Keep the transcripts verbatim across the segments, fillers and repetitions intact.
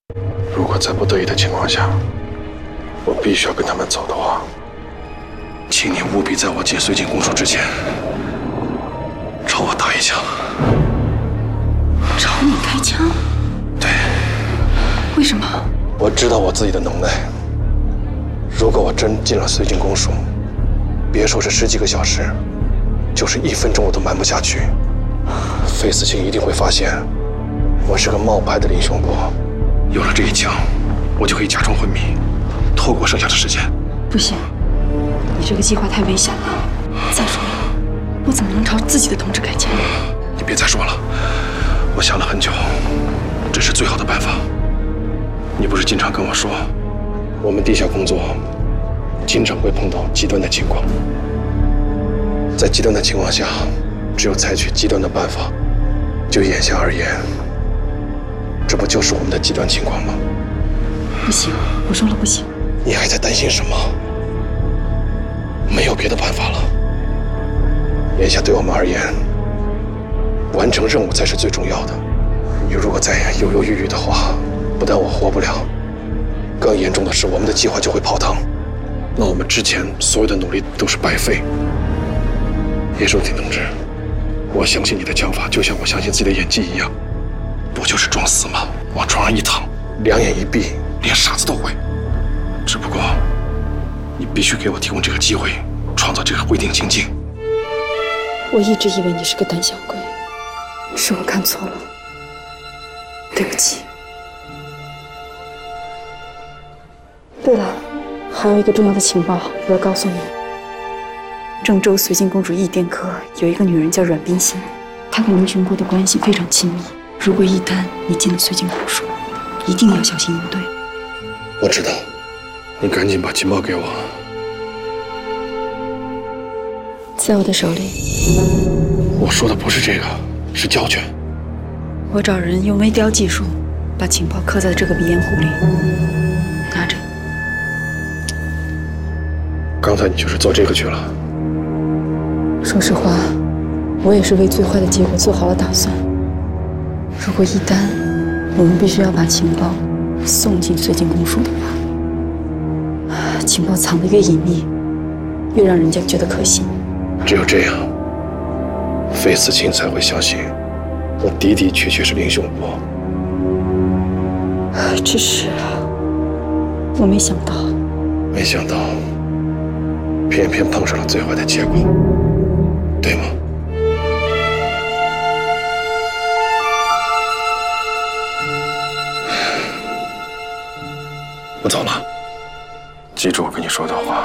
如果在不得已的情况下，我必须要跟他们走的话，请你务必在我进绥靖公署之前，朝我打一枪。 朝你开枪？ 对。 为什么？ 我知道我自己的能耐。如果我真进了绥靖公署，别说是十几个小时，就是一分钟我都瞒不下去。费思清一定会发现我是个冒牌的林雄博。有了这一枪，我就可以假装昏迷，透过剩下的时间。 不行，你这个计划太危险了。再说了，我怎么能朝自己的同志开枪？ 你别再说了，我想了很久，这是最好的办法。你不是经常跟我说，我们地下工作经常会碰到极端的情况，在极端的情况下，只有采取极端的办法。就眼下而言，这不就是我们的极端情况吗？ 不行，我说了不行。 你还在担心什么？没有别的办法了。眼下对我们而言，完成任务才是最重要的。你如果再犹犹豫豫的话，不但我活不了，更严重的是我们的计划就会泡汤。那我们之前所有的努力都是白费。叶守廷同志，我相信你的枪法，就像我相信自己的演技一样，不就是装死吗？往床上一躺，两眼一闭，连傻子都会。只不过，你必须给我提供这个机会，创造这个规定情境。 我一直以为你是个胆小鬼，是我看错了，对不起。对了，还有一个重要的情报，我要告诉你。郑州绥靖公主义殿科有一个女人叫阮冰心，她跟林雄波的关系非常亲密。如果一旦你进了绥靖公署，一定要小心应对。 我知道，你赶紧把情报给我。 在我的手里。 我说的不是这个，是胶卷。 我找人用微雕技术把情报刻在这个鼻烟壶里，拿着。 刚才你就是做这个去了。 说实话，我也是为最坏的结果做好了打算。如果一旦我们必须要把情报送进绥靖公署的话，情报藏得越隐秘，越让人家觉得可信。 只有这样，费思清才会相信我的的确确是林雄博。 只是我没想到， 没想到，偏偏碰上了最坏的结果，对吗？我走了，记住我跟你说的话。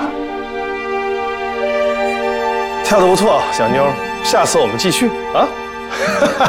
跳得不错，小妞，下次我们继续啊！